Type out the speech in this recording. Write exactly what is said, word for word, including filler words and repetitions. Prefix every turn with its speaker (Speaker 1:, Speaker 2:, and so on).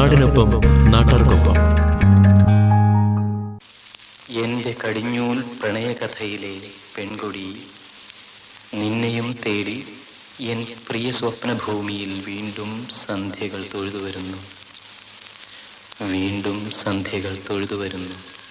Speaker 1: നാടിനൊപ്പം നാട്ടാർക്കൊപ്പം.
Speaker 2: എന്റെ കടിഞ്ഞൂൽ പ്രണയകഥയിലെ പെൺകൊടി, നിന്നെയും തേടി എൻ പ്രിയ സ്വപ്നഭൂമിയിൽ വീണ്ടും സന്ധ്യകൾ തൊഴുതു വരുന്നു, വീണ്ടും സന്ധ്യകൾ തൊഴുതു വരുന്നു.